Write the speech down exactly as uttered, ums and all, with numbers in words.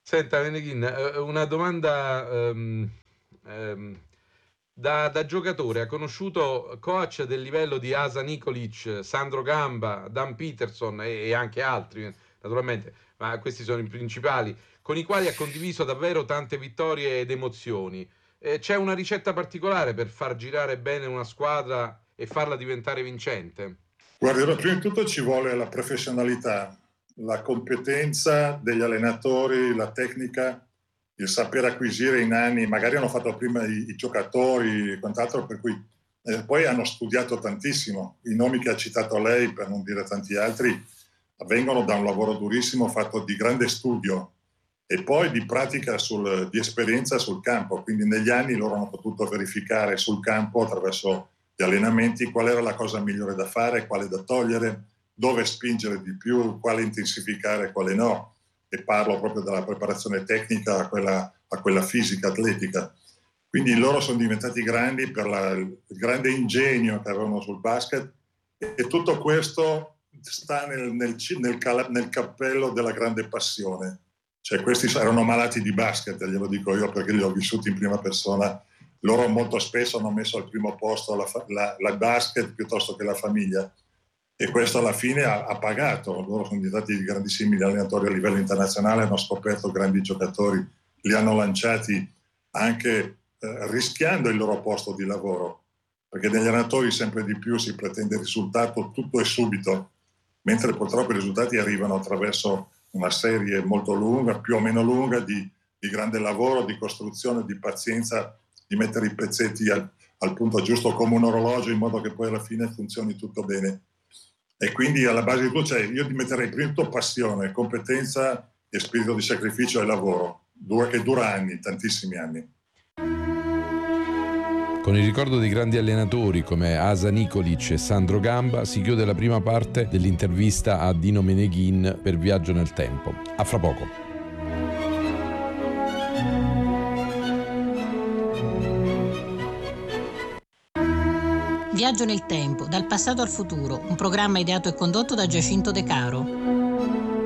Senta Meneghin, eh, una domanda ehm, ehm, da, da giocatore, ha conosciuto coach del livello di Asa Nikolic, Sandro Gamba, Dan Peterson e, e anche altri, naturalmente, ma questi sono i principali, con i quali ha condiviso davvero tante vittorie ed emozioni. Eh, c'è una ricetta particolare per far girare bene una squadra e farla diventare vincente? Guardi, allora, prima di tutto ci vuole la professionalità, la competenza degli allenatori, la tecnica, il saper acquisire in anni, magari hanno fatto prima i, i giocatori e quant'altro, per cui eh, poi hanno studiato tantissimo. I nomi che ha citato lei, per non dire tanti altri, vengono da un lavoro durissimo fatto di grande studio e poi di pratica, sul, di esperienza sul campo. Quindi negli anni loro hanno potuto verificare sul campo attraverso gli allenamenti qual era la cosa migliore da fare, quale da togliere, dove spingere di più, quale intensificare, quale no. E parlo proprio dalla preparazione tecnica a quella, a quella fisica, atletica. Quindi loro sono diventati grandi per la, il grande ingegno che avevano sul basket e tutto questo sta nel, nel, nel, nel cappello della grande passione. Cioè questi erano malati di basket, glielo dico io perché li ho vissuti in prima persona. Loro molto spesso hanno messo al primo posto la, la, la basket piuttosto che la famiglia e questo alla fine ha, ha pagato. Loro sono diventati grandissimi allenatori a livello internazionale, hanno scoperto grandi giocatori, li hanno lanciati anche eh, rischiando il loro posto di lavoro, perché negli allenatori sempre di più si pretende il risultato tutto e subito, mentre purtroppo i risultati arrivano attraverso una serie molto lunga, più o meno lunga, di, di grande lavoro, di costruzione, di pazienza, di mettere i pezzetti al, al punto giusto come un orologio in modo che poi alla fine funzioni tutto bene. E quindi alla base di tutto c'è, io ti metterei prima tutto passione, competenza e spirito di sacrificio e lavoro, due che dura anni, tantissimi anni. Con il ricordo di grandi allenatori come Asa Nikolic e Sandro Gamba si chiude la prima parte dell'intervista a Dino Meneghin per Viaggio nel Tempo. A fra poco. Viaggio nel tempo, dal passato al futuro, un programma ideato e condotto da Giacinto De Caro.